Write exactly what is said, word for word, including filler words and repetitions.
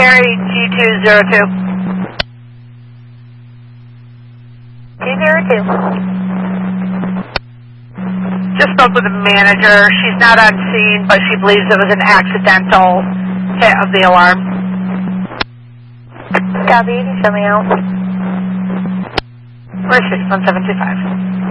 Gary, G two zero two. G zero two. Just spoke with the manager. She's not on scene, but she believes it was an accidental hit of the alarm. Copy, you can show me out. Where's six one seven two five?